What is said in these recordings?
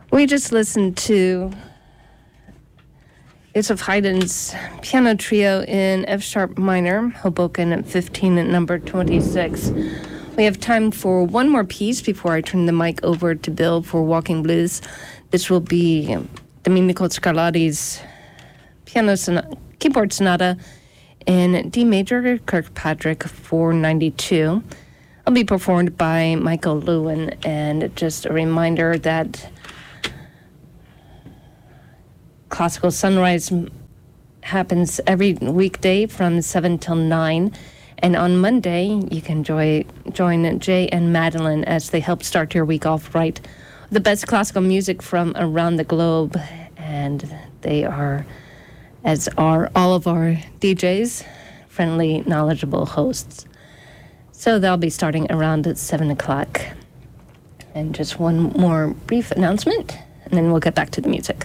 We just listened to Joseph Haydn's piano trio in F sharp minor, Hoboken 15 at number 26. We have time for one more piece before I turn the mic over to Bill for Walking Blues. This will be Domenico Scarlatti's keyboard sonata in D major, Kirkpatrick 492. It'll be performed by Michael Lewin, and just a reminder that Classical Sunrise happens every weekday from 7 till 9. And on Monday, you can join Jay and Madeline as they help start your week off right. The best classical music from around the globe. And they are, as are all of our DJs, friendly, knowledgeable hosts. So they'll be starting around at 7 o'clock. And just one more brief announcement, and then we'll get back to the music.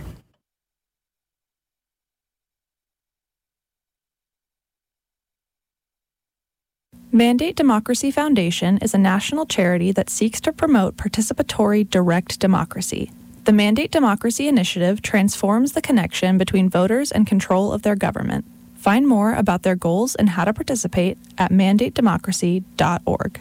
Mandate Democracy Foundation is a national charity that seeks to promote participatory direct democracy. The Mandate Democracy Initiative transforms the connection between voters and control of their government. Find more about their goals and how to participate at mandatedemocracy.org.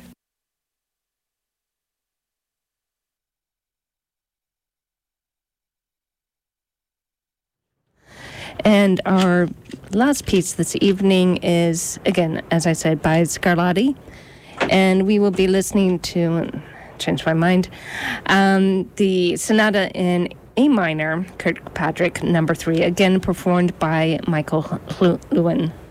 And our last piece this evening is, again, as I said, by Scarlatti. And we will be listening to, change my mind, the sonata in A minor, Kirkpatrick, number 3, again performed by Michael Lewin.